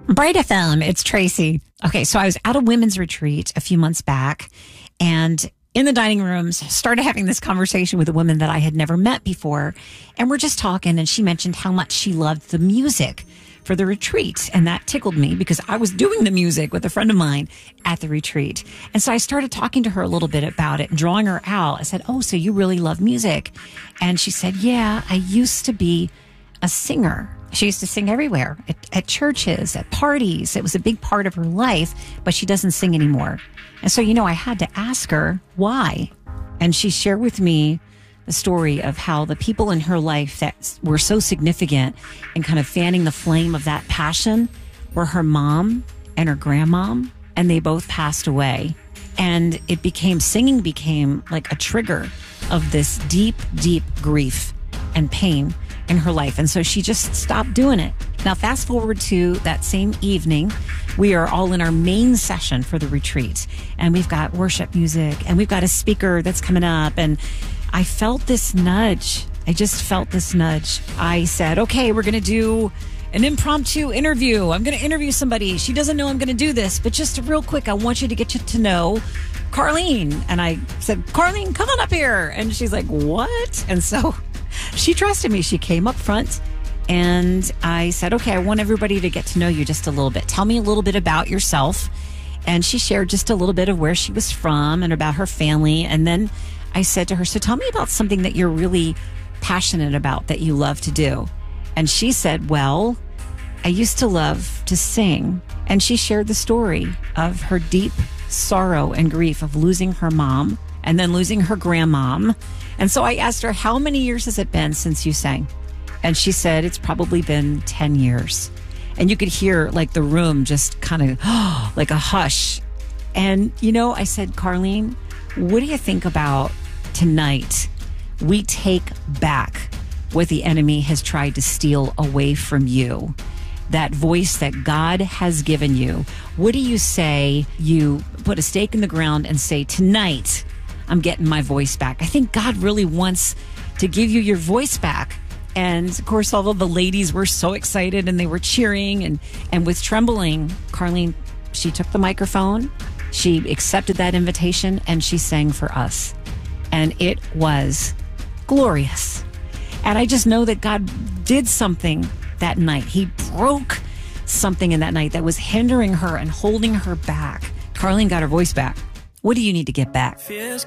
Bright FM, it's Tracy. Okay, so I was at a women's retreat a few months back, and in the dining rooms, started having this conversation with a woman that I had never met before. And we're just talking, and she mentioned how much she loved the music for the retreat. And that tickled me because I was doing the music with a friend of mine at the retreat. And so I started talking to her a little bit about it and drawing her out. I said, "Oh, so you really love music?" And she said, "Yeah, I used to be a singer." She used to sing everywhere, at churches, at parties. It was a big part of her life, but she doesn't sing anymore. And so, I had to ask her why. And she shared with me the story of how the people in her life that were so significant and kind of fanning the flame of that passion were her mom and her grandmom, and they both passed away. And singing became like a trigger of this deep, deep grief and pain in her life. And so she just stopped doing it. Now, fast forward to that same evening, we are all in our main session for the retreat, and we've got worship music, and we've got a speaker that's coming up. And I felt this nudge. I just felt this nudge. I said, "Okay, we're going to do an impromptu interview. I'm going to interview somebody. She doesn't know I'm going to do this, but just real quick, I want you to get to know Carlene." And I said, "Carlene, come on up here." And she's like, "What?" And so she trusted me. She came up front, and I said, "Okay, I want everybody to get to know you just a little bit. Tell me a little bit about yourself." And she shared just a little bit of where she was from and about her family. And then I said to her, "So tell me about something that you're really passionate about, that you love to do." And she said, "Well, I used to love to sing." And she shared the story of her deep sorrow and grief of losing her mom and then losing her grandmom. And so I asked her, "How many years has it been since you sang?" And she said, "It's probably been 10 years. And you could hear like the room just kind of like a hush. And, I said, "Carlene, what do you think about tonight? We take back what the enemy has tried to steal away from you. That voice that God has given you. What do you say you put a stake in the ground and say, tonight, I'm getting my voice back. I think God really wants to give you your voice back." And of course, all of the ladies were so excited and they were cheering and with trembling, Carlene, she took the microphone, she accepted that invitation, and she sang for us. And it was glorious. And I just know that God did something that night. He broke something in that night that was hindering her and holding her back. Carlene got her voice back. What do you need to get back?